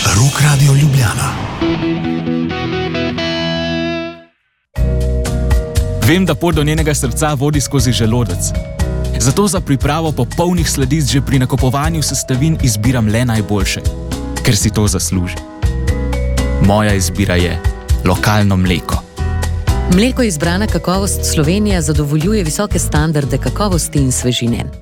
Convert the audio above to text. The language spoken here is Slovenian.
Rock Radio Ljubljana. Vem, da pot do njenega srca vodi skozi želodec. Zato za pripravo popolnih sladic že pri nakupovanju sestavin izbiram le najboljše, ker si to zasluži. Moja izbira je lokalno mleko. Mleko izbrana kakovost Slovenija zadovoljuje visoke standarde kakovosti in svežine.